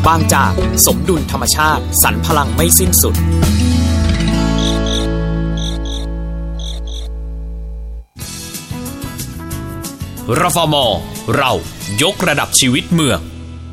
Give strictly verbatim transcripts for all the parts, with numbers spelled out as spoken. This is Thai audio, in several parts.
บางจากสมดุลธรรมชาติสรรพลังไม่สิ้นสุดรฟม.เรายกระดับชีวิตเมือง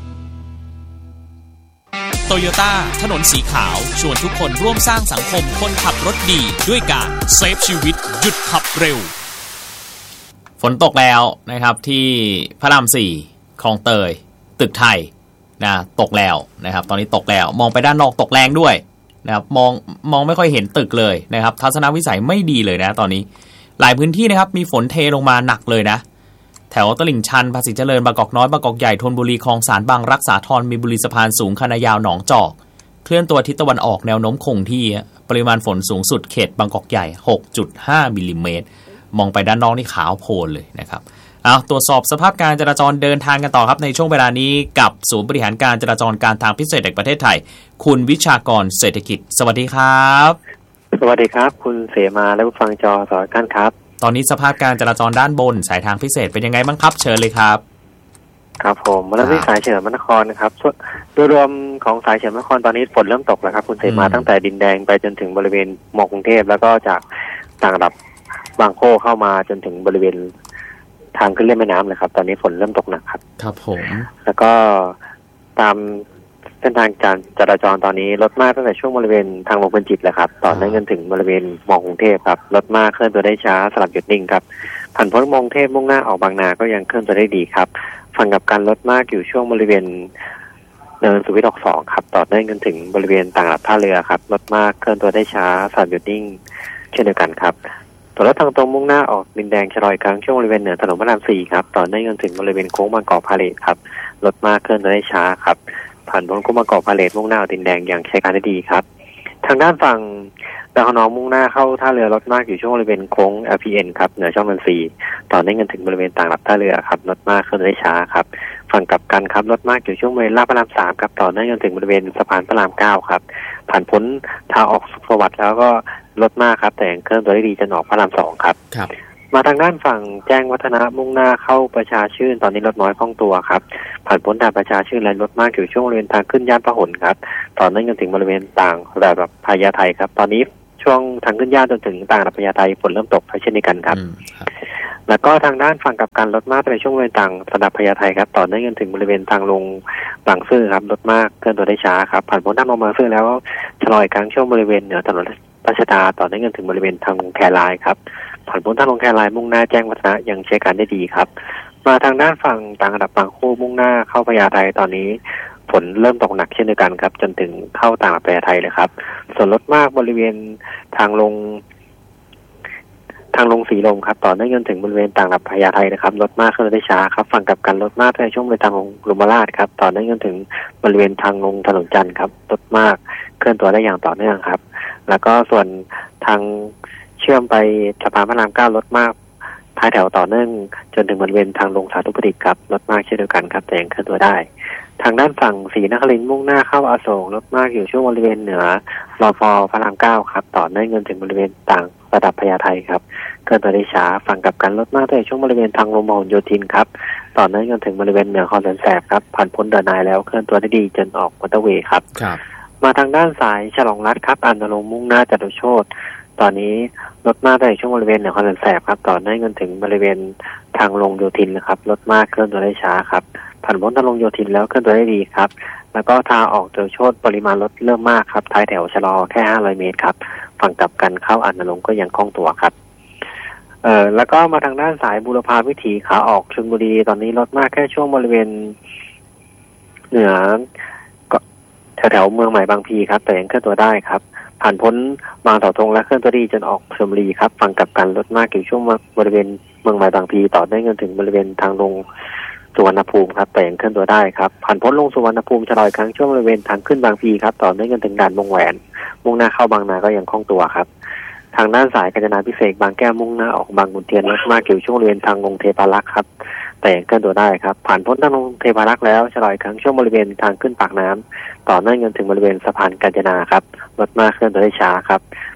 โตโยต้าถนนสีขาวชวนทุกคนร่วมสร้างสังคมคนขับรถดีด้วยการเซฟชีวิตหยุดขับเร็วฝนตกแล้วนะครับที่พระรามสี่คลองเตยตึกไทยนะตกแล้วนะครับตอนนี้ตกแล้วมองไปด้านนอกตกแรงด้วยนะครับมองมองไม่ค่อยเห็นตึกเลยนะครับทัศนวิสัยไม่ดีเลยนะตอนนี้หลายพื้นที่นะครับมีฝนเทลงมาหนักเลยนะแถวตลิ่งชันภาษีเจริญบางกอกน้อยบางกอกใหญ่ธนบุรีคลองสานบางรักษาธรมีบุรีสะพานสูงคณะยาวหนองจอกเคลื่อนตัวทิศตะวันออกแนวโน้มคงที่ปริมาณฝนสูงสุดเขตบางกอกใหญ่ หกจุดห้า มิลลิเมตรมองไปด้านนอกนี่ขาวโพลนเลยนะครับเอาตรวจสอบสภาพการจราจรเดินทางกันต่อครับในช่วงเวลานี้กับศูนย์บริหารการจราจรการทางพิเศษแห่งประเทศไทยคุณวิชากรเศรษฐกิจสวัสดีครับสวัสดีครับคุณเสมาและผู้ฟังจอสอกันครับตอนนี้สภาพการจราจรด้านบนสายทางพิเศษเป็นยังไงบ้างครับเชิญเลยครับครับผมมาเริ่มที่สายเฉลิมพระนครนะครับโดยรวมของสายเฉลิมพระนครตอนนี้ฝนเริ่มตกแล้วครับคุณเสมาตั้งแต่ดินแดงไปจนถึงบริเวณมอกรุงเทพแล้วก็จากต่างระดับบางโพเข้ามาจนถึงบริเวณทางขึ้นเลียบแม่น้ำเลยครับตอนนี้ฝนเริ่มตกหนักครับครับผมแล้วก็ตามเส้นทางการจราจรตอนนี้รถมากตั้งแต่ช่วงบริเวณทางลงเพลินจิตเลยครับต่อเนื่องจนถึงบริเวณมอกรุงเทพครับรถมากเคลื่อนตัวได้ช้าสลับหยุดนิ่งครับผ่านพ้นมอกรุงเทพมุ่งหน้าออกบางนาก็ยังเคลื่อนตัวได้ดีครับฝั่งกับการรถมากอยู่ช่วงบริเวณเนินสุวิทย์ออกสองครับต่อเนื่องจนถึงบริเวณต่างระดับท่าเรือครับรถมากเคลื่อนตัวได้ช้าสลับหยุดนิ่งเช่นเดียวกันครับตัวรถทางตรงมุ่งหน้าออกดินแดงชลอยกลางช่วงบริเวณเหนือถนนพระรามสี่ครับต่อเนื่องจนถึงบริเวณโค้งบางกอกพาเลทครับรถมากเคลื่อนตัวได้ช้าครับผ่านบนโค้งบางกอกพาเลทมุ่งหน้าออกดินแดงอย่างใช้การได้ดีครับทางด้านฝั่งดาวขนองมุ่งหน้าเข้าท่าเรือรถมากอยู่ช่วงบริเวณโค้ง แอล พี เอ็น ครับเหนือช่องนนทรีต่อเนื่องจนถึงบริเวณต่างระดับท่าเรือครับรถมากเคลื่อนตัวได้ช้าครับฝั่งกลับกันครับรถมากอยู่ช่วงบริเวณลาดพระรามสามครับต่อเนื่องจนถึงบริเวณสะพานพระรามเก้าครับผ่านพ้นทางออกสุขสวัสดิ์แล้วก็รถมากครับแต่เคลื่อนตัวได้ดีจนออกพระรามสองครับมาทางด้านฝั่งแจ้งวัฒนะมุ่งหน้าเข้าประชาชื่นตอนนี้รถน้อยคล่องตัวครับผ่านพ้นด่านประชาชื่นและรถมากอยู่ช่วงบริเวณทางขึ้นย่านพหลครับต่อเนื่องจนถึงบริเวณต่างระดับพญาไทครับตอนนี้ช่วงทางขึ้นย่านจนถึงต่างระดับพญาไทฝนเริ่มตกเช่นเดียวกันครับแล้วก็ทางด้านฝั่งกับการรถมากในช่วงบริเวณต่างระดับพญาไทครับต่อเนื่องจนถึงบริเวณทางลงบางซื่อครับรถมากเคลื่อนตัวได้ช้าครับผ่านพ้นทางลงบางซื่อแล้วชะลอยกลางช่วงบริเวณเหนือถนนรัชดาต่อเนื่องจนถึงบริเวณทางแครายครับผ่านพ้นทางลงแครายมุ่งหน้าแจ้งวัฒนะยังใช้การได้ดีครับมาทางด้านฝั่งต่างระดับบางคู่มุ่งหน้าเข้าพญาไทตอนนี้ฝนเริ่มตกหนักเช่นเดียวกันครับจนถึงเข้าต่างระดับพญาไทเลยครับส่วนรถมากบริเวณทางลงทางลงสีลมครับต่อเนื่องจนถึงบริเวณต่างระดับพญาไทนะครับรถมากเคลื่อนได้ช้าครับฝั่งกับกันรถมากในช่วงบริเวณทางลงลุมราชครับต่อเนื่องจนถึงบริเวณทางลงถนนจันทร์ครับรถมากเคลื่อนตัวได้อย่างต่อเนื่องครับแล้วก็ส่วนทางเชื่อมไปสะพานพระรามเก้ารถมากท้ายแถวต่อเนื่องจนถึงบริเวณทางลงสาธุประดิษฐ์ครับรถมากเช่นเดียวกันครับแต่ยังเคลื่อนตัวได้ทางด้านฝั่งศรีนครินทร์มุ่งหน้าเข้าอโศกรถมากอยู่ช่วงบริเวณเหนือรฟพระรามเก้าครับต่อเนื่องจนถึงบริเวณต่างระดับพญาไทครับเคลื่อนตัวได้ช้าฝั่งกับกันรถมากในช่วงบริเวณทางลงมหาโยธินครับต่อเนื่องจนถึงบริเวณเหนือคลองแสนแสบครับผ่านพ้นเดอะนายแล้วเคลื่อนตัวได้ดีจนออกมอเตอร์เวย์ครับมาทางด้านสายฉลองรัฐครับอันนรงค์มุ่งหน้าจตุโชติตอนนี้รถมากในช่วงบริเวณเหนือคลองแสนแสบครับต่อเนื่องจนถึงบริเวณทางลงโยธินนะครับรถมากเคลื่อนตัวได้ช้าครับผ่านพ้นทางลงโยธินแล้วเคลื่อนตัวได้ดีครับแล้วก็ทางออกจตุโชติปริมาณรถเริ่มมากครับท้ายแถวชะลอแค่ห้าร้อยเมตรครับฝั่งกลับกันเข้าอันนรงค์ก็ยังคล่องตัวครับเอ่อแล้วก็มาทางด้านสายบูรพาวิถีขาออกชลบุรีตอนนี้รถมากแค่ช่วงบริเวณเหนือแถวๆเมืองใหม่บางพลีครับแต่ยังเคลื่อนตัวได้ครับผ่านพ้นบางเสาธงและเคลื่อนตัวดีจนออกชลบุรีครับฝั่งกลับกันรถมากอยู่ช่วงบริเวณเมืองใหม่บางพลีต่อเนื่องจนถึงบริเวณทางลงสุวรรณภูมิครับแต่ยังเคลื่อนตัวได้ครับผ่านพ้นลงสุวรรณภูมิชะลอยครั้งช่วงบริเวณทางขึ้นบางพลีครับต่อเนื่องจนถึงด่านวงแหวนมุ่งหน้าเข้าบางนาก็ยังคล่องตัวครับทางด้านสายกาญจนาภิเษกบางแก้วมุ่งหน้าออกบางขุนเทียนรถมากอยู่ช่วงบริเวณทางลงเทพารักษ์ครับแต่ยังเคลื่อนตัวได้ครับผ่านพ้นทางลงเทพารักษ์แล้วชะลอยครั้งช่วงบริเวณทางขึ้นปากน้ำต่อเนื่องจนถึงบริเวณสะพานกาญจนาครับรถมากเคลื่อนตัวได้ช้าครับ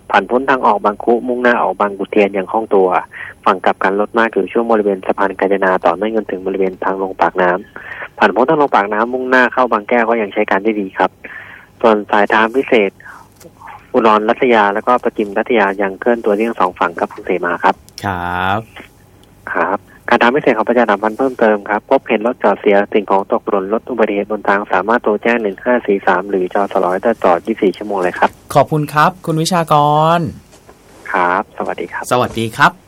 ผ่านพ้นทางออกบางคุมุ่งหน้าออกบางขุนเทียนอย่างคล่องตัวฝั่งกลับกันรถมากอยู่ช่วงบริเวณสะพานกาญจนาต่อเนื่องจนถึงบริเวณทางลงปากน้ำผ่านพ้นทางลงปากน้ำมุ่งหน้าเข้าบางแก้วก็ยังใช้การได้ดีครับส่วนสายทางพิเศษอุดรรัตยาแล้วก็ประจิมรัตยายังเคลื่อนตัวเลี่ยงสองฝั่งกับคุณเสมาครับครับครับการทางพิเศษของประชาสัมพันธ์เพิ่มเติมครับพบเห็นรถจอดเสียสิ่งของตกหล่นรถอุบัติเหตุบนทางสามารถโทรแจ้งหนึ่งห้าสี่สามหรือจอสร้อยได้ตลอดยี่สิบสี่ชั่วโมงเลยครับขอบคุณครับคุณวิชากรครับสวัสดีครับสวัสดีครับ